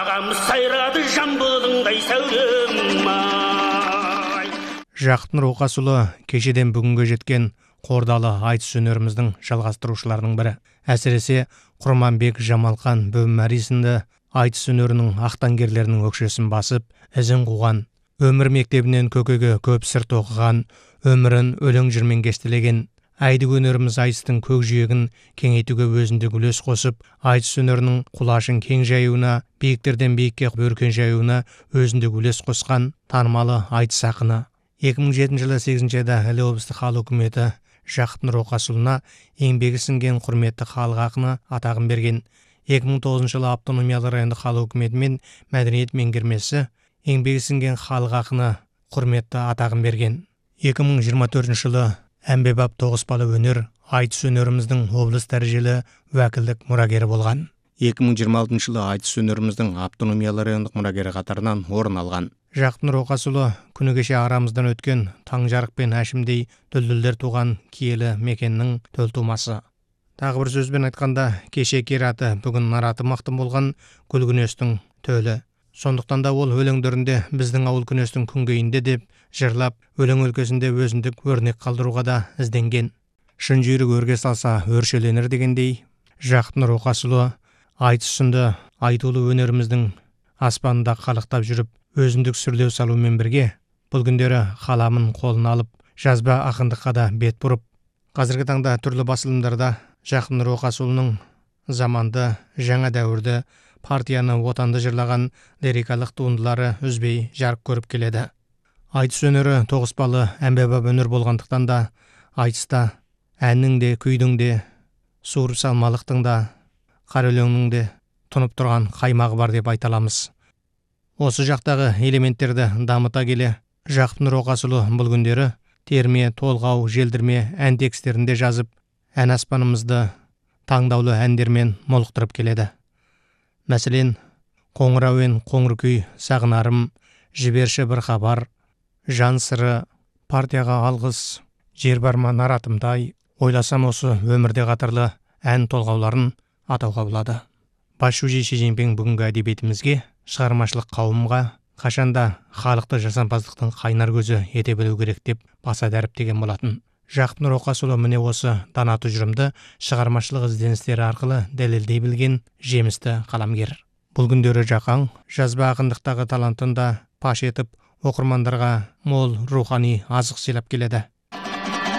Ағамыз сайрады жамбылыңдай сәулем ай. Жақын Роқасұлы кешеден бүгінге жеткен қордалы айтыс өнеріміздің жалғастырушыларының бірі. Әсіресе Құрманбек Жамалқан Бөмәри сынды айтыс өнерінің ақтаңгерлерінің өкшесін басып, ізін қуған, өмір мектебінен көкеге көп сырт оқыған, өмірін өлең жырмен кестелеген, әйдік өнеріміз айтыстың көкжиегін кеңейтуге өзіндік үлес қосып, айтыс өнерінің құлашын кең жаюына, биіктерден биікке өркен жаюына өзіндік үлес қосқан танымалы айтыс ақыны. 2007 жылы 8 айда Іле облыстық халық үкіметі Жақын Роқасұлына еңбегі сіңген құрметті халық ақыны атағын берген. 2009 жылы автономиялы райондық халық үкіметі мен мәдениет меңгермесі еңбегі сіңген халық ақыны құрметті атағын берген. 2024 жылы әмбебап тоғыспалы өнер айтыс өнеріміздің облыс дәрежелі уәкілдік мұрагері болған. 2026 жылы айтыс өнеріміздің автономиялы райондық мұрагері қатарынан орын алған. Жақын Роқасұлы күні кеше арамыздан өткен Таңжарық пен Әшімдей дүлдүлдер туған киелі мекеннің төлтумасы. Тағы бір сөзбен айтқанда, кеше кераты, бүгін нараты мақтым болған Гүлгүнестің төлі. Сондықтан да ол өлеңдерінде біздің ауыл күнестің күнгейінде деп жырлап, өлең өлкесінде өзіндік өрнек қалдыруға да ізденген. Шын жүйрік өрге салса өршеленер дегендей, Жақын Роқасұлы айтыс сынды айтулы өнеріміздің аспанында қалықтап жүріп, өзіндік сүрлеу салумен бірге бұл күндері қаламын қолына алып, жазба ақындыққа да бет бұрып, қазіргі таңда түрлі басылымдарда Жақын Роқасұлының заманды, жаңа дәуірді, партияны, отанды жырлаған лирикалық туындылары үзбей жарық көріп келеді. Айтыс өнері тоғыспалы әмбебап өнер болғандықтан да айтыста әннің де, күйдің де, суырып салмалықтың да, қара өлеңнің де тұнып тұрған қаймағы бар деп айта аламыз. Осы жақтағы элементтерді дамыта келе, Жақын Роқасұлы бұл күндері терме, толғау, желдірме ән текстерінде жазып, ән аспанымызды таңдаулы әндермен молықтырып келеді. Мәселен, қоңыр әуен, қоңыр күй, сағынарым, жіберші бір хабар, жан сыры, партияға алғыс, жер барма наратымдай, ойласам осы өмірде қатарлы ән толғауларын атауға болады. Бас шөже Ши Цзиньпин бүгінгі әдебиетімізге, шығармашылық қауымға қашанда халықты жасампаздықтың қайнар көзі ете білу керек деп баса дәріптеген болатын. Жақын Роқасұлы міне осы дана тұжырымды шығармашылық ізденістері арқылы дәлелдей білген жемісті қаламгер. Бұл күндері Жақаң жазба ақындықтағы талантын да паш етіп, оқырмандарға мол рухани азық сыйлап келеді.